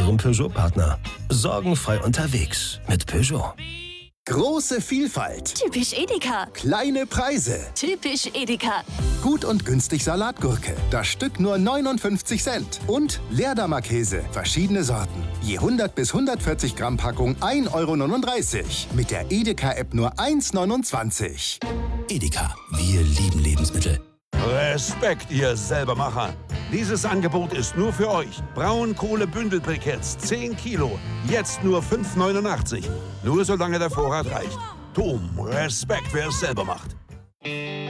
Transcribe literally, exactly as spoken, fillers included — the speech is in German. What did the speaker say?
Ihrem Peugeot-Partner. Sorgenfrei unterwegs mit Peugeot. Große Vielfalt. Typisch Edeka. Kleine Preise. Typisch Edeka. Gut und günstig Salatgurke. Das Stück nur neunundfünfzig Cent. Und Leerdammer Käse. Verschiedene Sorten. Je hundert bis hundertvierzig Gramm Packung ein Euro neununddreißig. Mit der Edeka-App nur eins neunundzwanzig. Edeka, wir lieben Lebensmittel. Respekt, ihr Selbermacher. Dieses Angebot ist nur für euch. Braunkohle-Bündelbriketts, zehn Kilo. Jetzt nur fünf neunundachtzig. Nur solange der Vorrat reicht. Dom, Respekt, wer es selber macht.